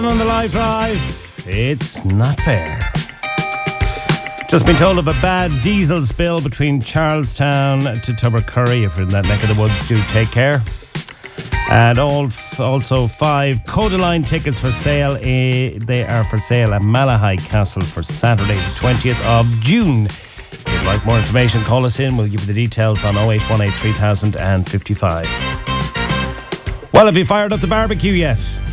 On the live drive, it's not fair. Just been told of a bad diesel spill between Charlestown to Tubbercurry. If you're in that neck of the woods, do take care. And also 5 Codaline tickets for sale. They are for sale at Malahide Castle for Saturday the 20th of June. If you'd like more information, call us in. We'll give you the details on 0818 3000 and 55. Well, have you fired up the barbecue yet?